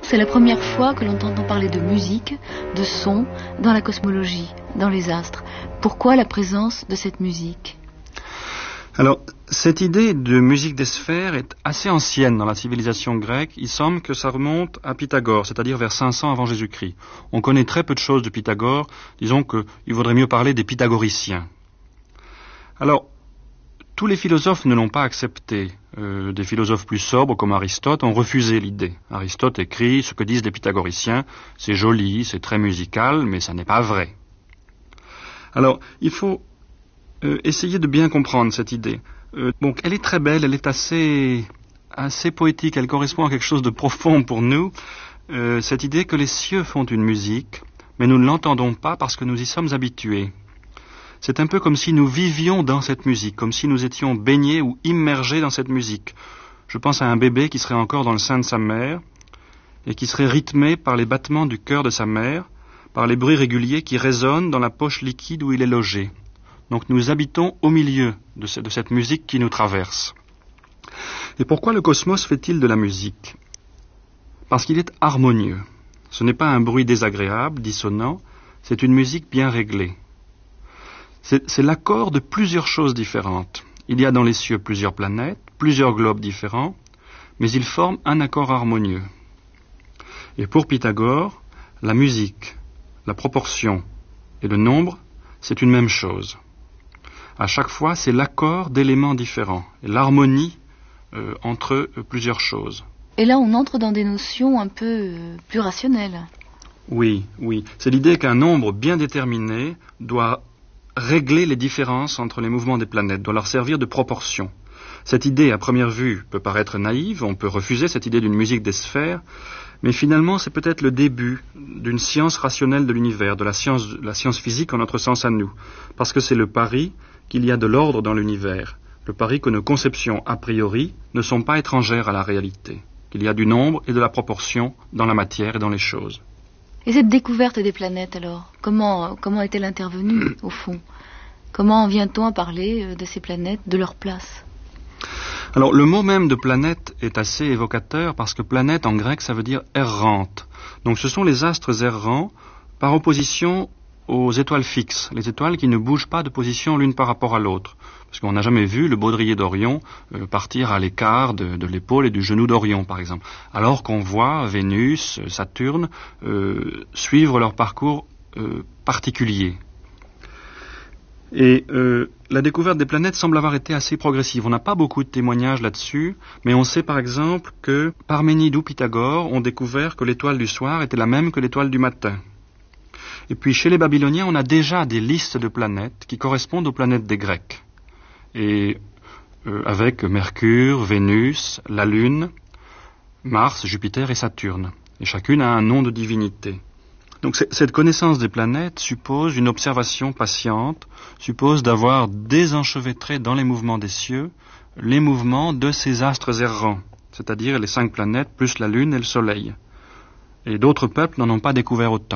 C'est la première fois que l'on entend parler de musique, de son, dans la cosmologie, dans les astres. Pourquoi la présence de cette musique ? Alors, cette idée de musique des sphères est assez ancienne dans la civilisation grecque. Il semble que ça remonte à Pythagore, c'est-à-dire vers 500 avant Jésus-Christ. On connaît très peu de choses de Pythagore. Disons qu'il vaudrait mieux parler des pythagoriciens. Alors, tous les philosophes ne l'ont pas accepté. Des philosophes plus sobres, comme Aristote, ont refusé l'idée. Aristote écrit « Ce que disent les pythagoriciens, c'est joli, c'est très musical, mais ça n'est pas vrai. » Alors, il faut essayer de bien comprendre cette idée. Donc, elle est très belle, elle est assez poétique, elle correspond à quelque chose de profond pour nous. Cette idée que les cieux font une musique, mais nous ne l'entendons pas parce que nous y sommes habitués. C'est un peu comme si nous vivions dans cette musique, comme si nous étions baignés ou immergés dans cette musique. Je pense à un bébé qui serait encore dans le sein de sa mère et qui serait rythmé par les battements du cœur de sa mère, par les bruits réguliers qui résonnent dans la poche liquide où il est logé. Donc nous habitons au milieu de cette musique qui nous traverse. Et pourquoi le cosmos fait-il de la musique ? Parce qu'il est harmonieux. Ce n'est pas un bruit désagréable, dissonant, c'est une musique bien réglée. C'est l'accord de plusieurs choses différentes. Il y a dans les cieux plusieurs planètes, plusieurs globes différents, mais ils forment un accord harmonieux. Et pour Pythagore, la musique, la proportion et le nombre, c'est une même chose. À chaque fois, c'est l'accord d'éléments différents, et l'harmonie entre plusieurs choses. Et là, on entre dans des notions un peu plus rationnelles. Oui. C'est l'idée qu'un nombre bien déterminé doit régler les différences entre les mouvements des planètes, doit leur servir de proportion. Cette idée, à première vue, peut paraître naïve, on peut refuser cette idée d'une musique des sphères, mais finalement, c'est peut-être le début d'une science rationnelle de l'univers, de la science physique en notre sens à nous, parce que c'est le pari qu'il y a de l'ordre dans l'univers, le pari que nos conceptions a priori ne sont pas étrangères à la réalité, qu'il y a du nombre et de la proportion dans la matière et dans les choses. Et cette découverte des planètes, alors, comment est-elle intervenue, au fond ? Comment vient-on à parler de ces planètes, de leur place ? Alors, le mot même de planète est assez évocateur parce que planète, en grec, ça veut dire errante. Donc, ce sont les astres errants par opposition aux étoiles fixes, les étoiles qui ne bougent pas de position l'une par rapport à l'autre. Parce qu'on n'a jamais vu le baudrier d'Orion partir à l'écart de l'épaule et du genou d'Orion, par exemple. Alors qu'on voit Vénus, Saturne suivre leur parcours particulier. Et la découverte des planètes semble avoir été assez progressive. On n'a pas beaucoup de témoignages là-dessus, mais on sait par exemple que Parménide ou Pythagore ont découvert que l'étoile du soir était la même que l'étoile du matin. Et puis chez les Babyloniens, on a déjà des listes de planètes qui correspondent aux planètes des Grecs. Et avec Mercure, Vénus, la Lune, Mars, Jupiter et Saturne. Et chacune a un nom de divinité. Donc cette connaissance des planètes suppose une observation patiente, suppose d'avoir désenchevêtré dans les mouvements des cieux les mouvements de ces astres errants, c'est-à-dire les 5 planètes plus la Lune et le Soleil. Et d'autres peuples n'en ont pas découvert autant.